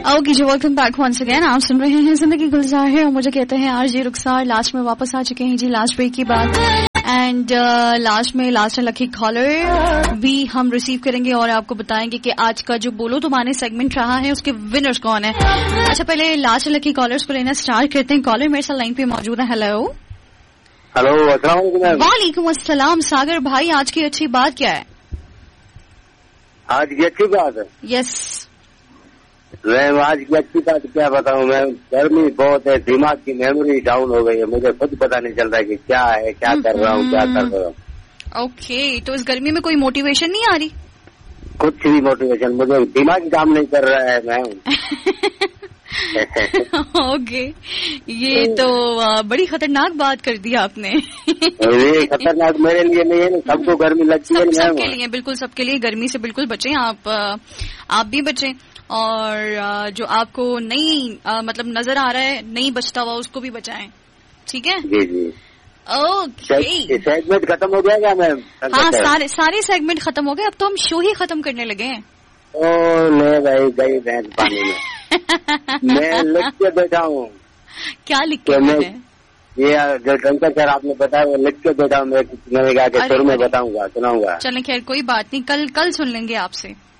Okay जी, welcome back once again. आप सुन रहे हैं जिंदगी गुलजार है और मुझे कहते हैं आरजे रुखसार। लास्ट में वापस आ चुके हैं जी, लास्ट ब्रेक की बात। And last and lucky collar भी हम रिसीव करेंगे और आपको बताएंगे कि आज का जो बोलो तो माने सेगमेंट रहा है उसके विनर्स कौन है। अच्छा, पहले लास्ट एंड लकी कॉलर्स को लेना स्टार्ट करते हैं। कॉलर मेरे साथ लाइन पे मौजूद है। हेलो वालेकुम अस्सलाम। सागर भाई, आज की अच्छी बात क्या है? आज की अच्छी बात है, यस मैं आज की अच्छी बात क्या बताऊं। मैं गर्मी बहुत है, दिमाग की मेमोरी डाउन हो गई है, मुझे खुद पता नहीं चल रहा है कि क्या है, क्या कर रहा हूँ, क्या कर रहा हूँ। ओके, तो इस गर्मी में कोई मोटिवेशन नहीं आ रही? कुछ भी मोटिवेशन, मुझे दिमाग काम नहीं कर रहा है। मैं ओके, ये तो बड़ी खतरनाक बात कर दी आपने। ये खतरनाक मेरे लिए नहीं है, सबको गर्मी लगती है। सबके लिए, बिल्कुल सबके लिए गर्मी से बिल्कुल बचें आप भी बचें। और जो आपको नहीं मतलब नजर आ रहा है नहीं बचता हुआ, उसको भी बचाएं, ठीक है? जी जी। ओके, सेगमेंट खत्म हो गया क्या मैम? हाँ, सारे सेगमेंट खत्म हो गए। अब तो हम शो ही खत्म करने लगे हैं। ओ नहीं भाई, गई भैंस पानी में। मैं लिख के बैठा हूँ। क्या लिख के बैठे हैं? ये जो शंकर सर आपने बताया वो लिख के बैठा हूँ। मैंने कहा कि सुर में बताऊंगा, सुनाऊंगा। चलें, खैर कोई बात नहीं, कल सुन लेंगे आपसे।